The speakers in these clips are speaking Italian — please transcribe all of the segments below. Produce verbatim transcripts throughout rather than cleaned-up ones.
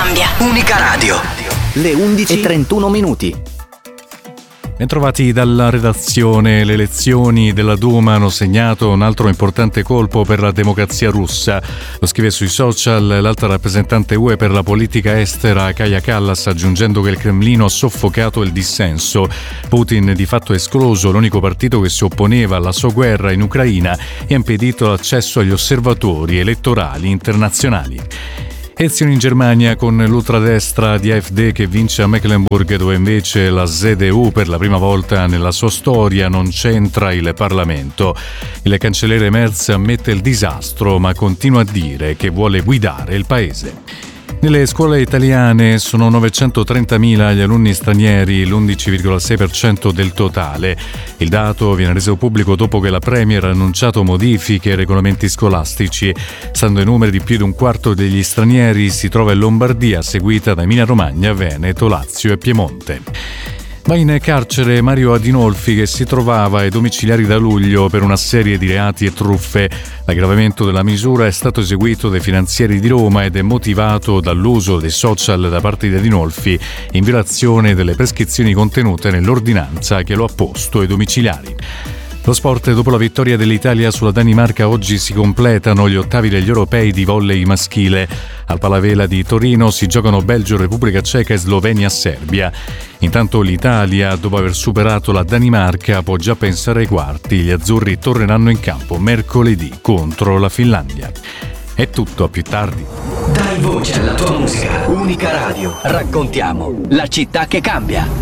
cambia. Unica Radio. Le undici e trentuno minuti. Bentrovati dalla redazione. Le elezioni della Duma hanno segnato un altro importante colpo per la democrazia russa. Lo scrive sui social l'alta rappresentante U E per la politica estera Kaja Kallas, aggiungendo che il Cremlino ha soffocato il dissenso. Putin di fatto è escluso l'unico partito che si opponeva alla sua guerra in Ucraina e ha impedito l'accesso agli osservatori elettorali internazionali. Elezioni in Germania con l'ultradestra di A F D che vince a Mecklenburg, dove invece la Z D U per la prima volta nella sua storia non c'entra il Parlamento. Il cancelliere Merz ammette il disastro, ma continua a dire che vuole guidare il paese. Nelle scuole italiane sono novecentotrentamila gli alunni stranieri, l'undici virgola sei per cento del totale. Il dato viene reso pubblico dopo che la Premier ha annunciato modifiche ai regolamenti scolastici. Stando ai numeri, di più di un quarto degli stranieri si trova in Lombardia, seguita da Emilia-Romagna, Veneto, Lazio e Piemonte. Va in carcere Mario Adinolfi, che si trovava ai domiciliari da luglio per una serie di reati e truffe. L'aggravamento della misura è stato eseguito dai finanzieri di Roma ed è motivato dall'uso dei social da parte di Adinolfi, in violazione delle prescrizioni contenute nell'ordinanza che lo ha posto ai domiciliari. Lo sport: dopo la vittoria dell'Italia sulla Danimarca, oggi si completano gli ottavi degli europei di volley maschile. Al Palavela di Torino si giocano Belgio, Repubblica Ceca e Slovenia-Serbia. Intanto l'Italia, dopo aver superato la Danimarca, può già pensare ai quarti. Gli azzurri torneranno in campo mercoledì contro la Finlandia. È tutto, a più tardi. Dai voce alla tua musica. Unica Radio. Raccontiamo la città che cambia.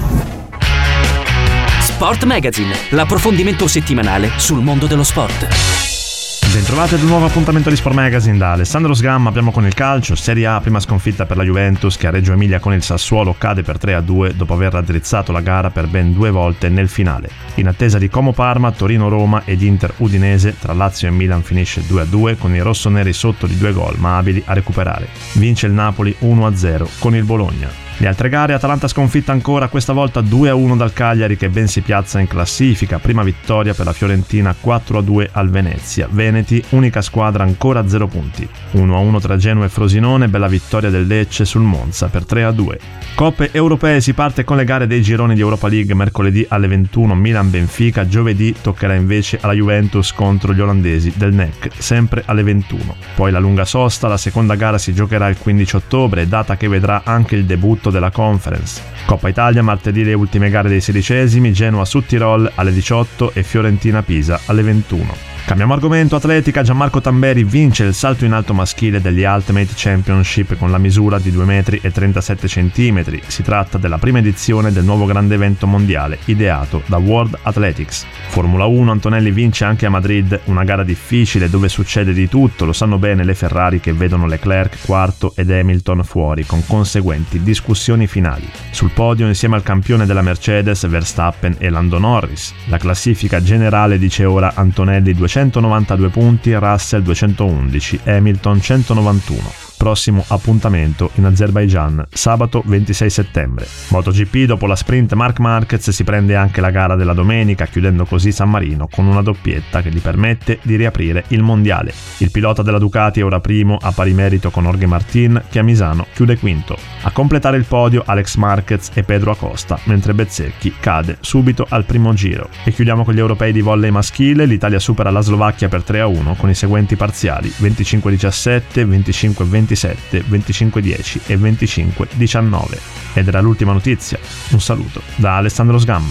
Sport Magazine, l'approfondimento settimanale sul mondo dello sport. Bentrovati ad un nuovo appuntamento di Sport Magazine da Alessandro Sgamma. Apriamo con il calcio. Serie A, prima sconfitta per la Juventus, che a Reggio Emilia con il Sassuolo cade per tre a due dopo aver raddrizzato la gara per ben due volte nel finale. In attesa di Como Parma, Torino Roma ed Inter Udinese, tra Lazio e Milan finisce due a due con i rossoneri sotto di due gol ma abili a recuperare. Vince il Napoli uno a zero con il Bologna. Le altre gare: Atalanta sconfitta ancora, questa volta due a uno dal Cagliari, che ben si piazza in classifica. Prima vittoria per la Fiorentina quattro a due al Venezia. Veneti, unica squadra ancora a zero punti. uno a uno tra Genoa e Frosinone, bella vittoria del Lecce sul Monza per tre a due. Coppe europee: si parte con le gare dei gironi di Europa League. Mercoledì alle ventuno Milan-Benfica, giovedì toccherà invece alla Juventus contro gli olandesi del N E C, sempre alle ventuno. Poi la lunga sosta, la seconda gara si giocherà il quindici ottobre, data che vedrà anche il debutto della Conference. Coppa Italia: martedì le ultime gare dei sedicesimi, Genoa su Tirol alle diciotto e Fiorentina-Pisa alle ventuno. Cambiamo argomento: atletica. Gianmarco Tamberi vince il salto in alto maschile degli Ultimate Championship con la misura di due metri e trentasette centimetri. Si tratta della prima edizione del nuovo grande evento mondiale ideato da World Athletics. Formula uno: Antonelli vince anche a Madrid, una gara difficile dove succede di tutto, lo sanno bene le Ferrari, che vedono Leclerc quarto ed Hamilton fuori, con conseguenti discussioni finali. Sul podio, insieme al campione della Mercedes Verstappen e Lando Norris. La classifica generale dice ora Antonelli duecentonovantadue punti, Russell duecentoundici, Hamilton centonovantuno. Prossimo appuntamento in Azerbaigian, sabato ventisei settembre. MotoGP: dopo la sprint Marc Marquez si prende anche la gara della domenica, chiudendo così San Marino con una doppietta che gli permette di riaprire il mondiale. Il pilota della Ducati è ora primo, a pari merito con Jorge Martin, che a Misano chiude quinto. A completare il podio Alex Marquez e Pedro Acosta, mentre Bezzecchi cade subito al primo giro. E chiudiamo con gli europei di volley maschile. L'Italia supera la Slovacchia per tre a uno con i seguenti parziali: venticinque diciassette, venticinque ventisette, venticinque dieci e venticinque diciannove. Ed era l'ultima notizia. Un saluto da Alessandro Sgamma.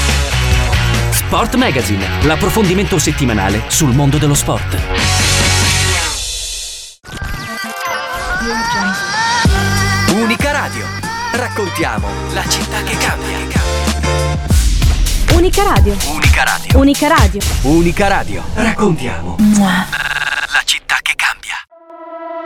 Sport Magazine, l'approfondimento settimanale sul mondo dello sport. Unica Radio. Raccontiamo la città che cambia. Unica Radio. Unica Radio. Unica Radio. Unica Radio. Raccontiamo. Mua.